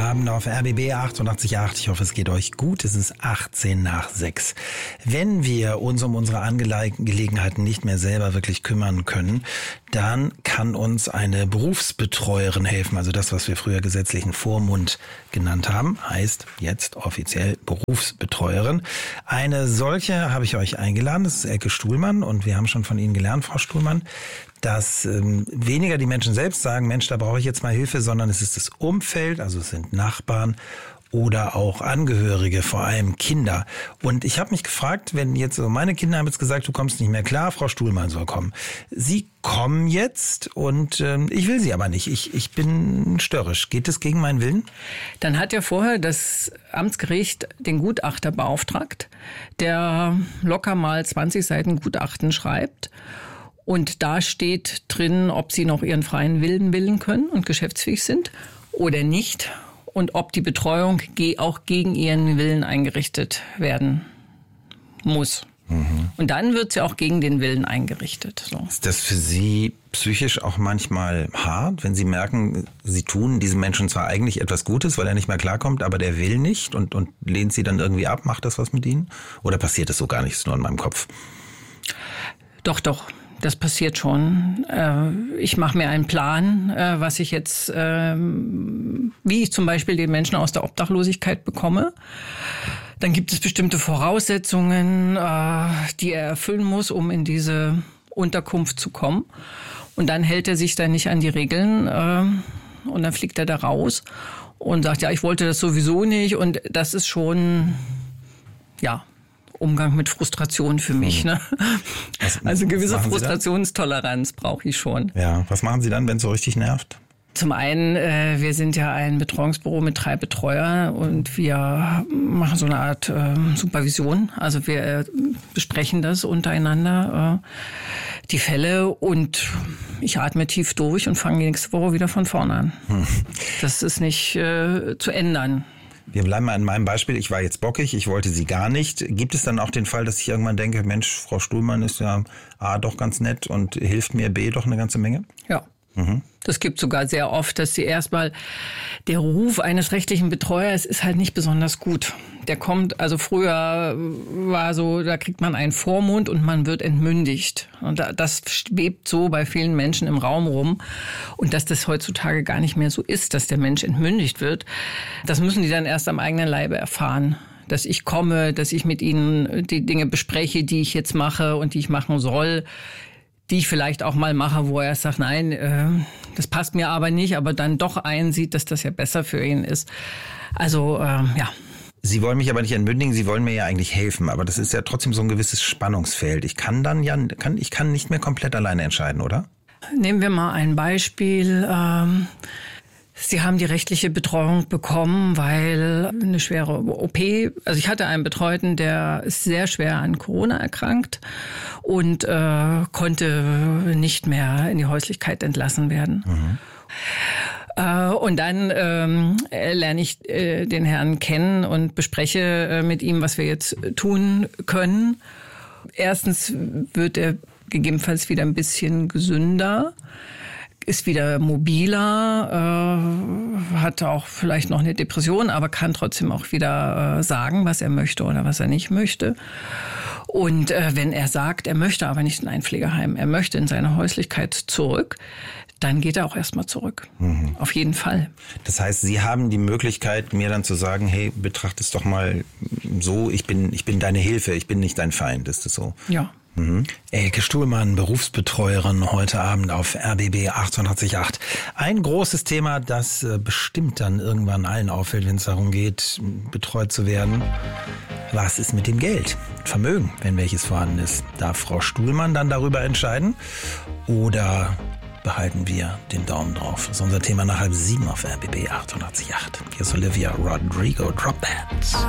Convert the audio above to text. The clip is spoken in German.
Abend auf RBB 88.8. Ich hoffe, es geht euch gut. Es ist 18:06. Wenn wir uns um unsere Angelegenheiten nicht mehr selber wirklich kümmern können, dann kann uns eine Berufsbetreuerin helfen. Also das, was wir früher gesetzlichen Vormund genannt haben, heißt jetzt offiziell Berufsbetreuerin. Eine solche habe ich euch eingeladen. Das ist Elke Stuhlmann und wir haben schon von Ihnen gelernt, Frau Stuhlmann, dass weniger die Menschen selbst sagen, Mensch, da brauche ich jetzt mal Hilfe, sondern es ist das Umfeld, also es sind Nachbarn oder auch Angehörige, vor allem Kinder. Und ich habe mich gefragt, wenn jetzt so meine Kinder haben jetzt gesagt, du kommst nicht mehr klar, Frau Stuhlmann soll kommen. Sie kommen jetzt und ich will sie aber nicht. Ich bin störrisch. Geht es gegen meinen Willen? Dann hat ja vorher das Amtsgericht den Gutachter beauftragt, der locker mal 20 Seiten Gutachten schreibt. Und da steht drin, ob sie noch ihren freien Willen wählen können und geschäftsfähig sind oder nicht. Und ob die Betreuung auch gegen ihren Willen eingerichtet werden muss. Mhm. Und dann wird sie auch gegen den Willen eingerichtet. So. Ist das für Sie psychisch auch manchmal hart, wenn Sie merken, Sie tun diesem Menschen zwar eigentlich etwas Gutes, weil er nicht mehr klarkommt, aber der will nicht und lehnt Sie dann irgendwie ab? Macht das was mit Ihnen? Oder passiert das so gar nicht? Ist nur in meinem Kopf? Doch. Das passiert schon. Ich mache mir einen Plan, was ich jetzt, wie ich zum Beispiel den Menschen aus der Obdachlosigkeit bekomme. Dann gibt es bestimmte Voraussetzungen, die er erfüllen muss, um in diese Unterkunft zu kommen. Und dann hält er sich dann nicht an die Regeln und dann fliegt er da raus und sagt, ja, ich wollte das sowieso nicht. Und das ist schon, ja, Umgang mit Frustration für mich. Ne? Also gewisse Frustrationstoleranz brauche ich schon. Ja, was machen Sie dann, wenn es so richtig nervt? Zum einen, wir sind ja ein Betreuungsbüro mit 3 Betreuern und wir machen so eine Art Supervision. Also wir besprechen das untereinander, die Fälle, und ich atme tief durch und fange nächste Woche wieder von vorne an. Das ist nicht zu ändern. Wir bleiben mal in meinem Beispiel. Ich war jetzt bockig, ich wollte sie gar nicht. Gibt es dann auch den Fall, dass ich irgendwann denke, Mensch, Frau Stuhlmann ist ja A, doch ganz nett und hilft mir, B, doch eine ganze Menge? Ja. Das gibt sogar sehr oft, dass sie erstmal, der Ruf eines rechtlichen Betreuers ist halt nicht besonders gut. Der kommt, also früher war so, da kriegt man einen Vormund und man wird entmündigt. Und das schwebt so bei vielen Menschen im Raum rum. Und dass das heutzutage gar nicht mehr so ist, dass der Mensch entmündigt wird, das müssen die dann erst am eigenen Leibe erfahren. Dass ich komme, dass ich mit ihnen die Dinge bespreche, die ich jetzt mache und die ich machen soll, die ich vielleicht auch mal mache, wo er sagt, nein, das passt mir aber nicht, aber dann doch einsieht, dass das ja besser für ihn ist. Also, ja. Sie wollen mich aber nicht entmündigen, Sie wollen mir ja eigentlich helfen, aber das ist ja trotzdem so ein gewisses Spannungsfeld. Ich kann nicht mehr komplett alleine entscheiden, oder? Nehmen wir mal ein Beispiel. Sie haben die rechtliche Betreuung bekommen, weil eine schwere OP, also ich hatte einen Betreuten, der ist sehr schwer an Corona erkrankt und konnte nicht mehr in die Häuslichkeit entlassen werden. Und dann lerne ich den Herrn kennen und bespreche mit ihm, was wir jetzt tun können. Erstens wird er gegebenenfalls wieder ein bisschen gesünder, ist wieder mobiler, hat auch vielleicht noch eine Depression, aber kann trotzdem auch wieder sagen, was er möchte oder was er nicht möchte. Und wenn er sagt, er möchte aber nicht in ein Pflegeheim, er möchte in seine Häuslichkeit zurück, dann geht er auch erstmal zurück. Auf jeden Fall. Das heißt, Sie haben die Möglichkeit, mir dann zu sagen, hey, betrachte es doch mal so, ich bin deine Hilfe, ich bin nicht dein Feind, ist das so? Ja. Elke Stuhlmann, Berufsbetreuerin, heute Abend auf RBB 88.8. Ein großes Thema, das bestimmt dann irgendwann allen auffällt, wenn es darum geht, betreut zu werden. Was ist mit dem Geld? Vermögen, wenn welches vorhanden ist. Darf Frau Stuhlmann dann darüber entscheiden? Oder behalten wir den Daumen drauf? Das ist unser Thema nach 6:30 auf RBB 88.8. Hier ist Olivia Rodrigo, Drop That.